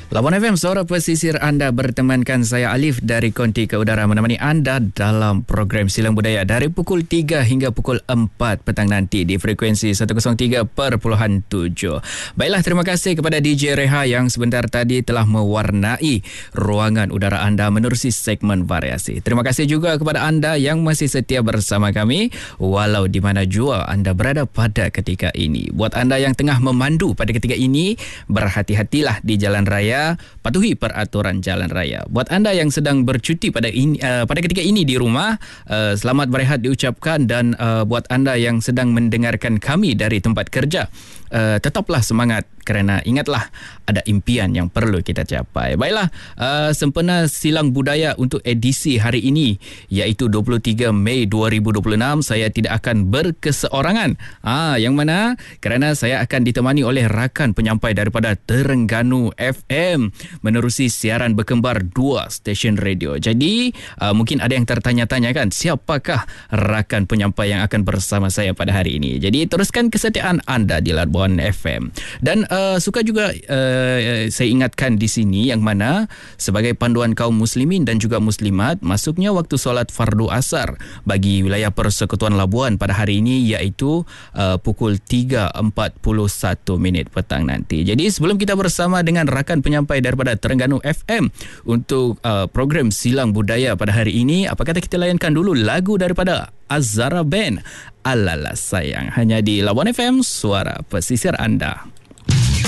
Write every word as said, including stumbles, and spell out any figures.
Labuan F M, suara pesisir anda, bertemankan saya Alif dari Konti ke Udara, menemani anda dalam program Silang Budaya dari pukul tiga hingga pukul empat petang nanti di frekuensi seratus tiga perpuluhan tujuh. Baiklah, terima kasih kepada D J Reha yang sebentar tadi telah mewarnai ruangan udara anda menerusi segmen variasi. Terima kasih juga kepada anda yang masih setia bersama kami walau di mana jua anda berada pada ketika ini. Buat anda yang tengah memandu pada ketika ini, berhati-hatilah di jalan raya, patuhi peraturan jalan raya. Buat anda yang sedang bercuti pada ini, uh, pada ketika ini di rumah, uh, selamat berehat diucapkan. Dan uh, buat anda yang sedang mendengarkan kami dari tempat kerja, uh, tetaplah semangat kerana ingatlah ada impian yang perlu kita capai. Baiklah, uh, sempena Silang Budaya untuk edisi hari ini iaitu dua puluh tiga Mei dua ribu dua puluh enam, saya tidak akan berkeseorangan. Ah, yang mana kerana saya akan ditemani oleh rakan penyampai daripada Terengganu F M menerusi siaran berkembar dua stesen radio. Jadi uh, mungkin ada yang tertanya-tanya kan, siapakah rakan penyampai yang akan bersama saya pada hari ini. Jadi teruskan kesetiaan anda di Labuan F M. Dan uh, suka juga uh, saya ingatkan di sini yang mana sebagai panduan kaum muslimin dan juga muslimat, masuknya waktu solat fardu asar bagi wilayah Persekutuan Labuan pada hari ini iaitu uh, pukul tiga empat puluh satu minit petang nanti. Jadi sebelum kita bersama dengan rakan penyampai daripada Terengganu F M untuk uh, program Silang Budaya pada hari ini, apa kata kita layankan dulu lagu daripada Azara Band, Alala Sayang, hanya di Labuan F M, suara pesisir anda.